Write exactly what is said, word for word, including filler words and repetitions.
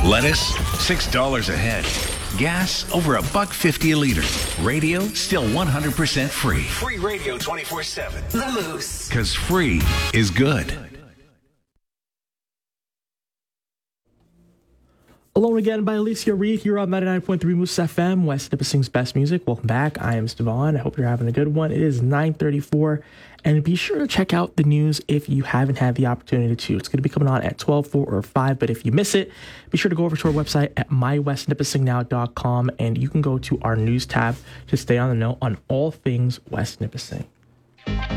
Lettuce, six dollars a head. Gas, over a buck fifty a liter. Radio, still one hundred percent free. Free radio twenty-four seven. The Moose. Because free is good. Alone Again by Alicia Reed here on ninety-nine point three Moose F M, West Nipissing's best music. Welcome back. I am Stevan. I hope you're having a good one. It is nine thirty-four, and be sure to check out the news if you haven't had the opportunity to. It's going to be coming on at twelve, four, or five, but if you miss it, be sure to go over to our website at my west nipissing now dot com, and you can go to our news tab to stay on the know on all things West Nipissing.